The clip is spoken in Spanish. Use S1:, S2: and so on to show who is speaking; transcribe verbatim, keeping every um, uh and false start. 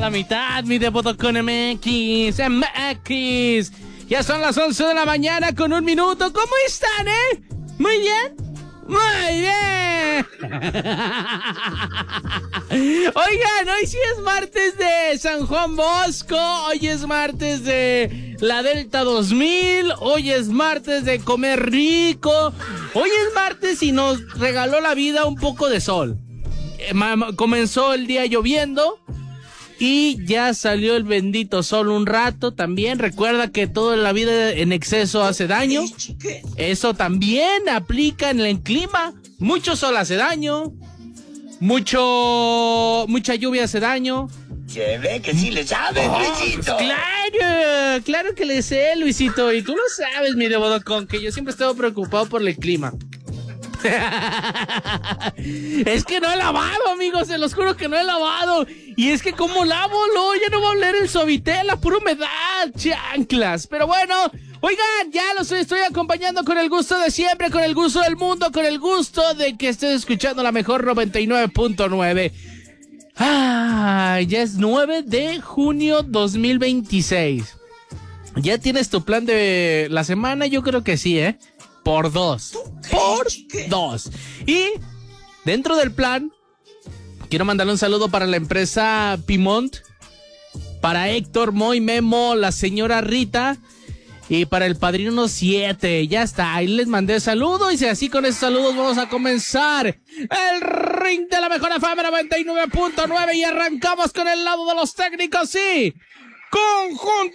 S1: la mitad, mi debut con M X, M X. Ya son las once de la mañana con un minuto. ¿Cómo están, eh? ¿Muy bien? ¡Muy bien! Oigan, hoy sí es martes de San Juan Bosco, hoy es martes de la Delta dos mil, hoy es martes de comer rico, hoy es martes y nos regaló la vida un poco de sol. Eh, comenzó el día lloviendo y ya salió el bendito sol un rato también. Recuerda que todo en la vida en exceso hace daño. Eso también aplica en el clima. Mucho sol hace daño. Mucho... Mucha lluvia hace daño.
S2: Se ve que sí le sabes, oh, Luisito.
S1: Claro, claro que le sé, Luisito. Y tú lo sabes, mi Devodocón, que yo siempre he estado preocupado por el clima. Es que no he lavado, amigos, se los juro que no he lavado. Y es que como lavo, lo, ya no va a oler el Suavitel, la pura humedad, chanclas. Pero bueno, oigan, ya los estoy acompañando con el gusto de siempre, con el gusto del mundo, con el gusto de que estés escuchando la mejor noventa y nueve punto nueve. Ah, ya es nueve de junio dos mil veintiséis. ¿Ya tienes tu plan de la semana? Yo creo que sí, ¿eh? Por dos. Por dos. Y dentro del plan, quiero mandarle un saludo para la empresa Pimont, para Héctor, Moy, Memo, la señora Rita y para el padrino siete. Ya está, ahí les mandé saludos y así con esos saludos vamos a comenzar el ring de la mejor F M noventa y nueve punto nueve y arrancamos con el lado de los técnicos y conjunto